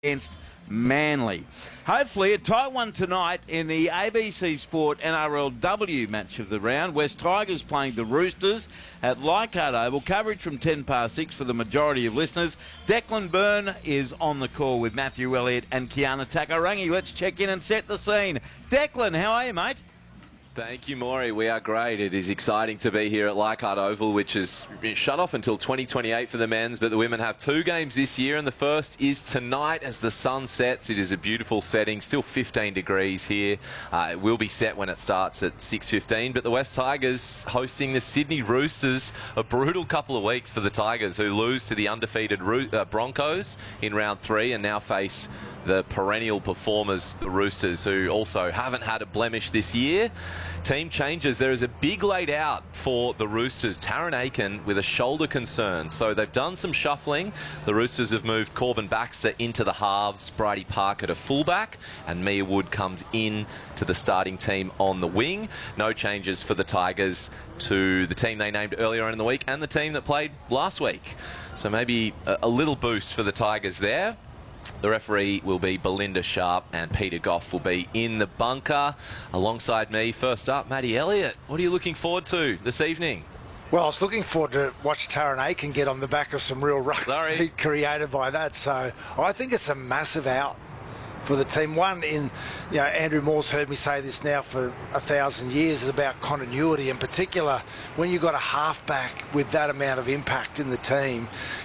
against Manly. Hopefully a tight one tonight in the ABC Sport NRLW match of the round. West Tigers playing the Roosters at Leichhardt Oval. Coverage from 10 past 6 for the majority of listeners. Declan Byrne is on the call with Matthew Elliott and Kiana Takarangi. Let's check in and set the scene. Declan, how are you, mate? Thank you, Maury. We are great. It is exciting to be here at Leichhardt Oval, which is shut off until 2028 for the men's, but the women have 2 games this year, and the first is tonight as the sun sets. It is a beautiful setting, still 15 degrees here. It will be set when it starts at 6:15, but the West Tigers hosting the Sydney Roosters. A brutal couple of weeks for the Tigers, who lose to the undefeated Broncos in round 3 and now face the perennial performers, the Roosters, who also haven't had a blemish this year. Team changes. There is a big laid out for the Roosters. Tarryn Aiken with a shoulder concern. So they've done some shuffling. The Roosters have moved Corbin Baxter into the halves, Bridie Parker to fullback, and Mia Wood comes in to the starting team on the wing. No changes for the Tigers to the team they named earlier on in the week and the team that played last week. So maybe a little boost for the Tigers there. The referee will be Belinda Sharp, and Peter Goff will be in the bunker. Alongside me, first up, Matty Elliott. What are you looking forward to this evening? Well, I was looking forward to watch Tarryn Aiken get on the back of some real rucks created by that. So I think it's a massive out for the team. One, Andrew Moore's heard me say this now for 1,000 years, is about continuity. In particular, when you've got a halfback with that amount of impact in the team,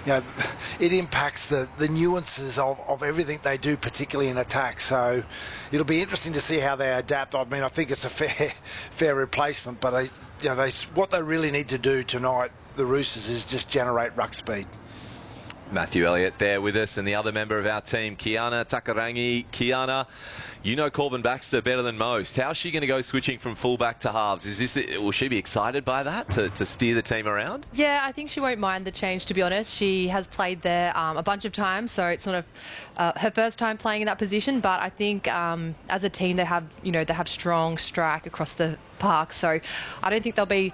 it impacts the nuances of everything they do, particularly in attack. So it'll be interesting to see how they adapt. I mean, I think it's a fair replacement, but what they really need to do tonight, the Roosters, is just generate ruck speed. Matthew Elliott there with us, and the other member of our team, Kiana Takarangi. Kiana, you know Corbin Baxter better than most. How's she going to go switching from fullback to halves? Will she be excited by that to steer the team around? Yeah, I think she won't mind the change, to be honest. She has played there a bunch of times, so it's not her first time playing in that position. But I think as a team, they have strong strike across the park, so I don't think they'll be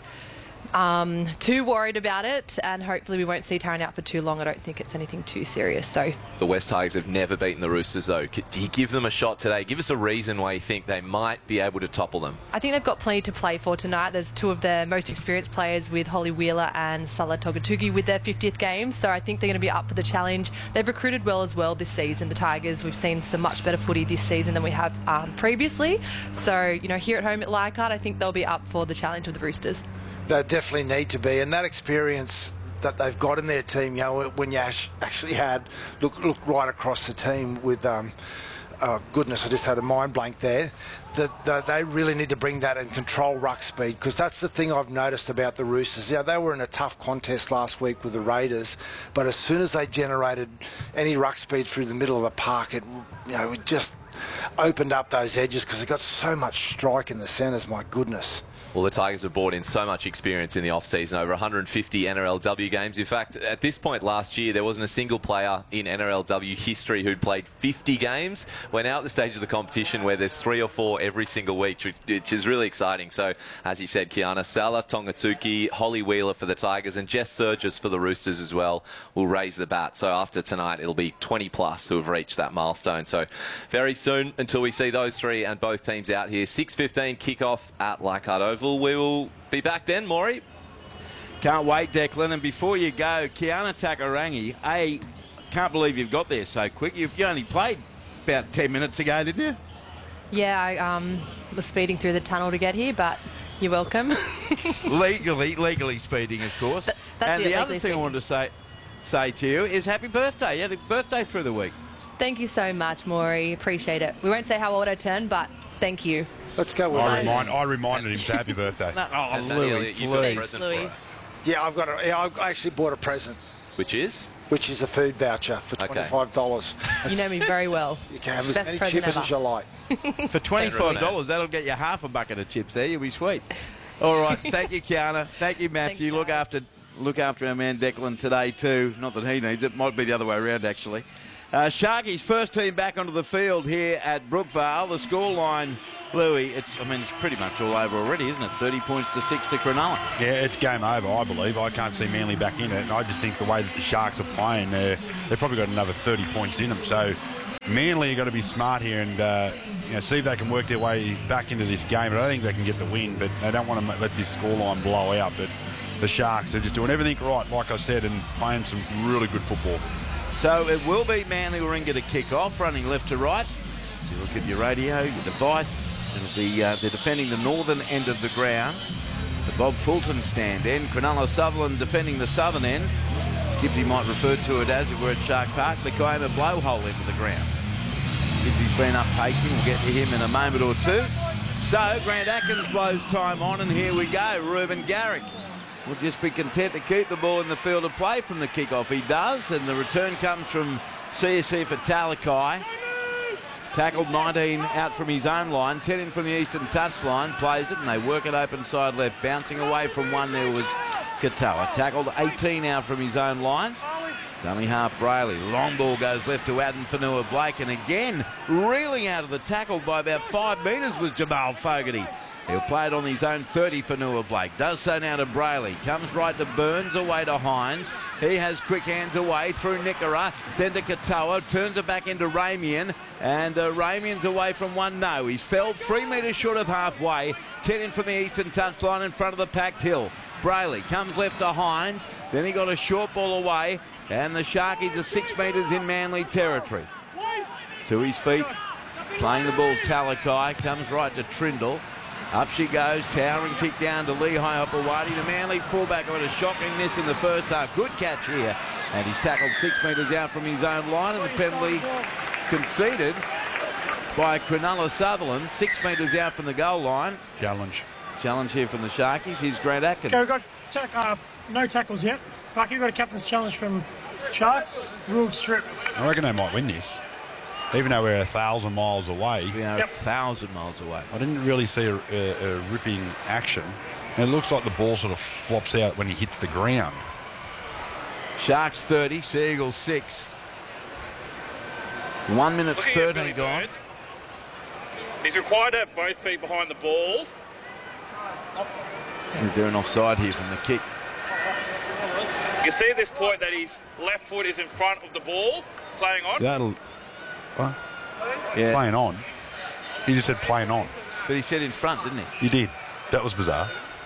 too worried about it, and hopefully we won't see Tarryn out for too long. I don't think it's anything too serious. So the West Tigers have never beaten the Roosters, though. Do you give them a shot today? Give us a reason why you think they might be able to topple them. I think they've got plenty to play for tonight. There's 2 of their most experienced players, with Holly Wheeler and Salah Togatugi, with their 50th game, so I think they're going to be up for the challenge. They've recruited well as well this season, the Tigers. We've seen some much better footy this season than we have previously. So here at home at Leichhardt, I think they'll be up for the challenge of the Roosters. They definitely need to be, and that experience that they've got in their team, when you actually had look right across the team with goodness, I just had a mind blank there. That they really need to bring that and control ruck speed, because that's the thing I've noticed about the Roosters. They were in a tough contest last week with the Raiders, but as soon as they generated any ruck speed through the middle of the park, it just opened up those edges, because they got so much strike in the centres. My goodness. Well, the Tigers have brought in so much experience in the off-season, over 150 NRLW games. In fact, at this point last year, there wasn't a single player in NRLW history who'd played 50 games. We're now at the stage of the competition where there's 3 or 4 every single week, which is really exciting. So, as you said, Kiana, Salah Togatugi, Holly Wheeler for the Tigers, and Jess Surgis for the Roosters as well will raise the bat. So after tonight, it'll be 20+ who have reached that milestone. So very soon until we see those 3 and both teams out here. 6:15 kickoff at Leichhardt Oval. We will be back then, Maury. Can't wait, Declan. And before you go, Kiana Takarangi, can't believe you've got there so quick. You only played about 10 minutes ago, didn't you? Yeah, I was speeding through the tunnel to get here, but you're welcome. legally speeding, of course. And the other thing I wanted to say to you is happy birthday. You had a birthday through the week. Thank you so much, Maury. Appreciate it. We won't say how old I turned, but thank you. Let's go with I reminded him to happy birthday. Louis, you've got a present for her. Yeah, I actually bought a present. Which is? Which is a food voucher for $25. You know me very well. You can have as many chips as you like. For $25, that'll get you half a bucket of chips there. You'll be sweet. All right. Thank you, Kiana. Thank you, Matthew. Look after our man Declan today too. Not that he needs it. Might be the other way around, actually. Sharkies first team back onto the field here at Brookvale. The scoreline, Louis, it's pretty much all over already, isn't it? 30 points to 6 to Cronulla. Yeah, it's game over, I believe. I can't see Manly back in it, and I just think the way that the Sharks are playing, they've probably got another 30 points in them. So Manly have got to be smart here and see if they can work their way back into this game. But I think they can get the win, but they don't want to let this scoreline blow out. But the Sharks are just doing everything right, like I said, and playing some really good football. So it will be Manly Warringah to kick off, running left to right. If you look at your radio, your device, it'll be they're defending the northern end of the ground. The Bob Fulton stand end. Cronulla Sutherland defending the southern end. Skippy might refer to it as if we're at Shark Park, the Kiama blowhole into the ground. Skippy's been up pacing. We'll get to him in a moment or two. So Grant Atkins blows time on, and here we go. Ruben Garrick will just be content to keep the ball in the field of play from the kickoff. He does, and the return comes from CSC for Talakai. Tackled 19 out from his own line, 10 in from the eastern touchline, plays it, and they work it open side left. Bouncing away from one there was Katoa. Tackled 18 out from his own line. Dummy half Brayley. Long ball goes left to Adam Fanua-Blake, and again, reeling out of the tackle by about 5 metres was Jamal Fogarty. He'll play it on his own 30 for Fanua-Blake. Does so now to Brayley. Comes right to Burns, away to Hines. He has quick hands away through Nickera. Then to Katoa. Turns it back into Ramian. And Ramian's away from one. No, he's fell 3 metres short of halfway. 10 in from the eastern touchline in front of the packed hill. Brayley comes left to Hines. Then he got a short ball away. And the Sharkies are 6 metres in Manly territory. To his feet. Playing the ball, Talakai. Comes right to Trindle. Up she goes, towering kick down to Lehigh Opawati. The Manly fullback got a shocking miss in the first half. Good catch here. And he's tackled 6 metres out from his own line, and the penalty conceded by Cronulla Sutherland, 6 metres out from the goal line. Challenge here from the Sharkies. Here's Grant Atkins. Okay, we've got no tackles yet. Bucky, we've got a captain's challenge from Sharks. Ruled strip. I reckon they might win this. Even though we're 1,000 miles away. We are 1,000 miles away. I didn't really see a ripping action. And it looks like the ball sort of flops out when he hits the ground. Sharks 30, Seagulls 6. 1 minute 13 gone. He's required to have both feet behind the ball. Is there an offside here from the kick? You can see at this point that his left foot is in front of the ball, playing on. Yeah. Playing on. He just said playing on. But he said in front, didn't he? He did. That was bizarre.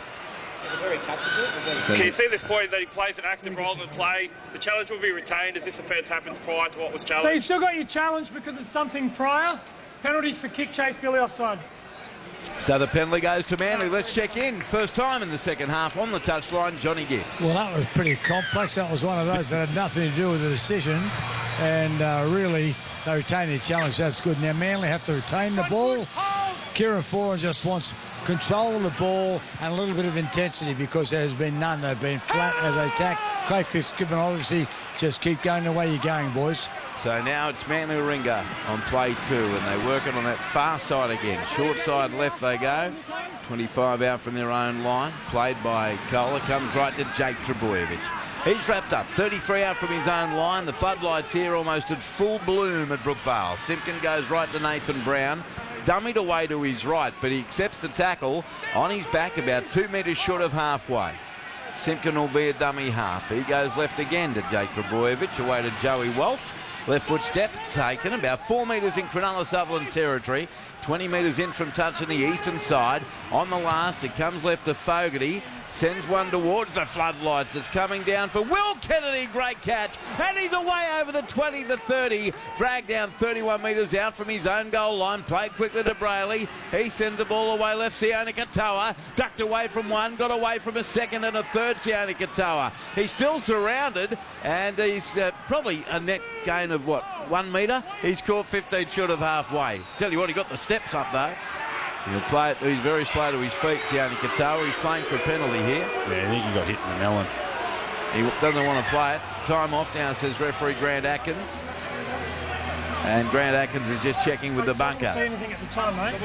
Can you see at this point that he plays an active role in the play? The challenge will be retained as this offence happens prior to what was challenged. So you still got your challenge because of something prior. Penalties for kick chase, Billy offside. So the penalty goes to Manly. Let's check in. First time in the second half on the touchline, Johnny Gibbs. Well, that was pretty complex. That was one of those that had nothing to do with the decision. And really, they retain their challenge. That's good. Now, Manly have to retain the ball. Kieran Foran just wants control of the ball and a little bit of intensity because there has been none. They've been flat as they attack. Clay Fitzgibbon obviously just keep going the way you're going, boys. So now it's Manly Warringah on play 2, and they work it on that far side again. Short side left they go. 25 out from their own line. Played by Kohler. Comes right to Jake Trbojevic. He's wrapped up. 33 out from his own line. The floodlights here almost at full bloom at Brookvale. Simpkin goes right to Nathan Brown. Dummied away to his right, but he accepts the tackle on his back about 2 metres short of halfway. Simpkin will be a dummy half. He goes left again to Jake Trbojevic, away to Joey Walsh. Left foot step taken, about 4 metres in Cronulla Sutherland territory. 20 metres in from touch on the eastern side. On the last, it comes left to Fogarty. Sends one towards the floodlights. It's coming down for Will Kennedy. Great catch. And he's away over the 20, the 30. Dragged down 31 metres out from his own goal line. Played quickly to Brayley. He sends the ball away left. Sione Katoa. Ducked away from one. Got away from a second and a third. Sione Katoa. He's still surrounded. And he's probably a net gain of, 1 metre? He's caught 15 short of halfway. Tell you what, he got the steps up though. He'll play it. He's very slow to his feet, Sione Katoa. He's playing for a penalty here. Yeah, I think he got hit in the melon. He doesn't want to play it. Time off now, says referee Grant Atkins. And Grant Atkins is just checking with the bunker. I didn't see anything at the time, mate.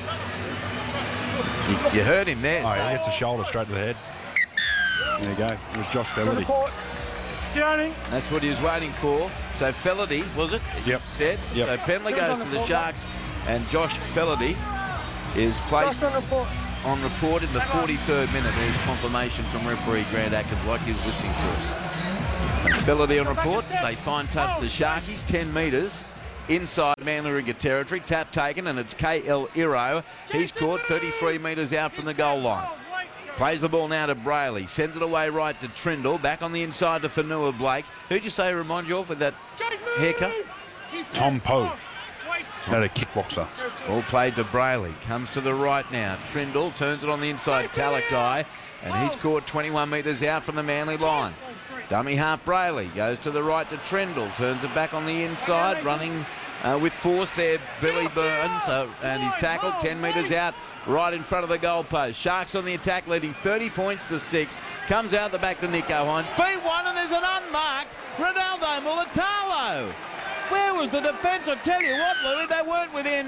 You heard him there. Oh, he hits the shoulder straight to the head. There you go. It was Josh Felaty. Sione. That's what he was waiting for. So Felaty, was it? Yep. Said? Yep. So penalty goes to the Sharks, and Josh Felaty is placed on report in the 43rd minute. There's confirmation from referee Grant Atkins, like he was listening to us. So Felaty on report. They fine touch the Sharkies, 10 metres. inside Manly Warringah territory. Tap taken, and it's KL Iro. He's caught 33 metres out from the goal line. Plays the ball now to Brayley. Sends it away right to Trindle. Back on the inside to Fanua Blake. Who'd you say remind you of with that haircut? Tom Poe. Not a kickboxer. Ball played to Brayley. Comes to the right now. Trindle turns it on the inside. Talakai. And he's caught 21 metres out from the Manly line. Dummy half Brayley. Goes to the right to Trindle. Turns it back on the inside. Running with force there, Billy Burns. And he's tackled 10 metres out right in front of the goalpost. Sharks on the attack, leading 30 points to 6. Comes out the back to Nico Hines. B1, and there's an unmarked Ronaldo Mulatalo. Where was the defence? I tell you what, Louis, they weren't within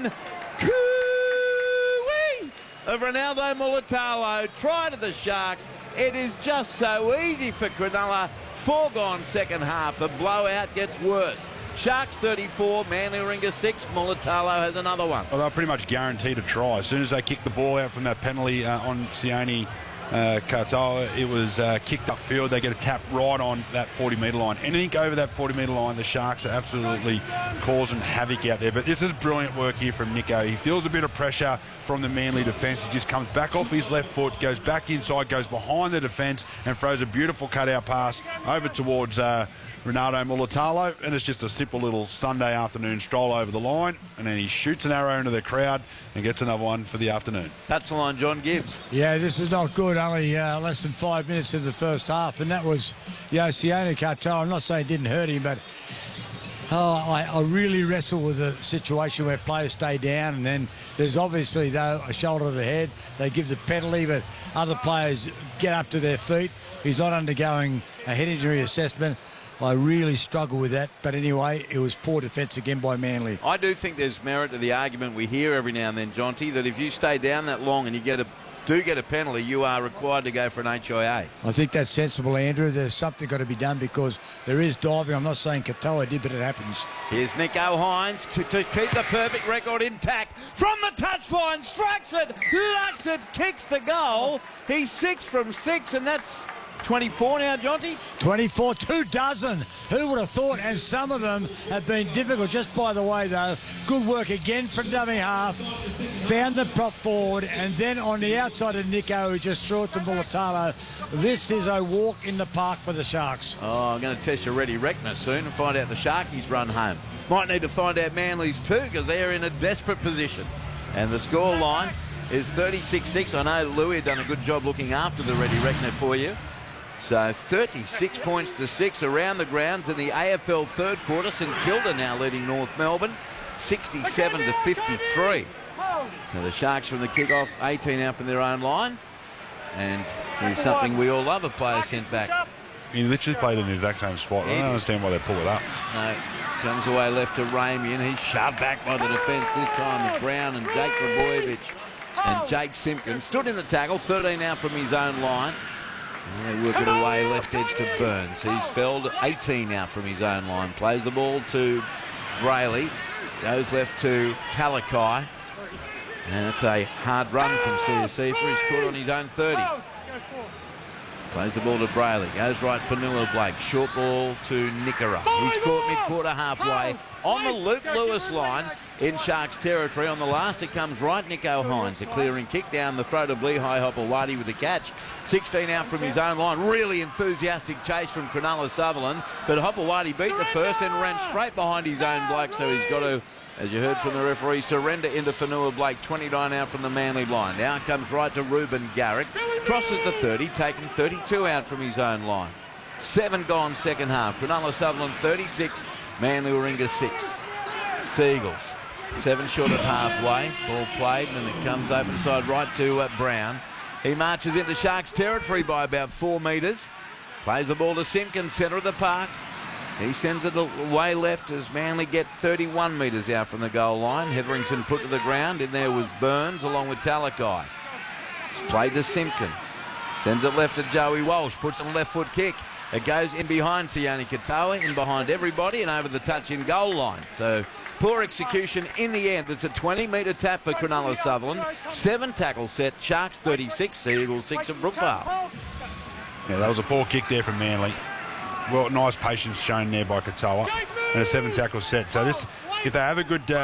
coo-wee of Ronaldo Mulatalo. Try to the Sharks. It is just so easy for Cronulla. Foregone second half. The blowout gets worse. Sharks 34, Manly Warringah 6. Mulatalo has another one. Well, they're pretty much guaranteed a try. As soon as they kick the ball out from that penalty on Sione Katoa, it was kicked upfield. They get a tap right on that 40-metre line. Anything over that 40-metre line, the Sharks are absolutely causing havoc out there. But this is brilliant work here from Nico. He feels a bit of pressure from the Manly defence. He just comes back off his left foot, goes back inside, goes behind the defence and throws a beautiful cutout pass over towards Ronaldo Mulatalo, and it's just a simple little Sunday afternoon stroll over the line, and then he shoots an arrow into the crowd and gets another one for the afternoon. That's the line, John Gibbs. Yeah, this is not good. Only less than 5 minutes in the first half, and that was Sione Katoa. I'm not saying it didn't hurt him, but I really wrestle with a situation where players stay down, and then there's obviously, though, a shoulder to the head. They give the penalty, but other players get up to their feet. He's not undergoing a head injury assessment. I really struggle with that. But anyway, it was poor defence again by Manly. I do think there's merit to the argument we hear every now and then, Jonty, that if you stay down that long and you do get a penalty, you are required to go for an HIA. I think that's sensible, Andrew. There's something got to be done because there is diving. I'm not saying Katoa did, but it happens. Here's Nico Hines to keep the perfect record intact. From the touchline, strikes it, likes it, kicks the goal. He's 6 from 6, and that's 24 now, Jonty? 24, 2 dozen. Who would have thought? And some of them have been difficult. Just by the way, though, good work again from dummy half. Found the prop forward, and then on the outside of Nico, who just threw it to Mulatalo. This is a walk in the park for the Sharks. Oh, I'm going to test your Reddy Reckner soon and find out the Sharkies run home. Might need to find out Manly's too, because they're in a desperate position. And the score line is 36-6. I know Louis had done a good job looking after the Reddy Reckner for you. So 36 points to 6 around the grounds in the AFL third quarter. St Kilda now leading North Melbourne 67 to 53. So the Sharks from the kick-off, 18 out from their own line. And here's something we all love, a player sent back. He literally played in the exact same spot. I don't understand why they pull it up. No, comes away left to Ramian. He's shoved back by the defence. This time it's Brown and Jake Trbojevic and Jake Simpkins. Stood in the tackle, 13 out from his own line. And they work it away left edge to Burns. He's felled 18 out from his own line. Plays the ball to Brayley. Goes left to Talakai. And it's a hard run from CSC. He's caught on his own 30. Plays the ball to Brayley. Goes right for Fanua Blake. Short ball to Nickera. He's caught mid-quarter halfway on the Luke Lewis line in Sharks territory. On the last, it comes right Nico Hines. A clearing kick down the throat of Lehigh Hopewadi with the catch. 16 out from his own line. Really enthusiastic chase from Cronulla Sutherland. But Hopewadi beat the first and ran straight behind his own bloke. So he's got to, as you heard from the referee, surrender into Fanua Blake. 29 out from the Manly line. Now it comes right to Ruben Garrick. Crosses the 30, taking 32 out from his own line. 7 gone second half. Cronulla Sutherland 36, Manly Warringah 6. Seagulls 7 short of halfway. Ball played and it comes open side right to Brown. He marches into Sharks territory by about 4 metres. Plays the ball to Simpkins, centre of the park. He sends it away left as Manly get 31 metres out from the goal line. Hetherington put to the ground. In there was Burns along with Talakai. It's played to Simpkin. Sends it left to Joey Walsh. Puts on a left foot kick. It goes in behind Sione Katoa, in behind everybody and over the touch in goal line. So poor execution in the end. It's a 20-metre tap for Cronulla Sutherland. 7 tackles set. Sharks 36, Eagles 6 at Brookvale. Yeah, that was a poor kick there from Manly. Well, nice patience shown there by Katoa. And a 7 tackle set. So this if they have a good